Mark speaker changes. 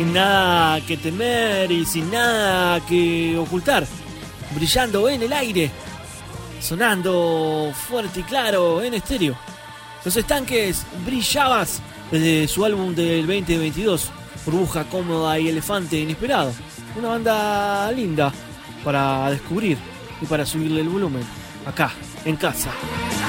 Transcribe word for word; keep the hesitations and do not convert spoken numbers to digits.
Speaker 1: Sin nada que temer y sin nada que ocultar, brillando en el aire, sonando fuerte y claro en estéreo. Los Estanques, Brillabas, desde su álbum del veinte veintidós, Burbuja Cómoda y Elefante Inesperado. Una banda linda para descubrir y para subirle el volumen, acá, en casa.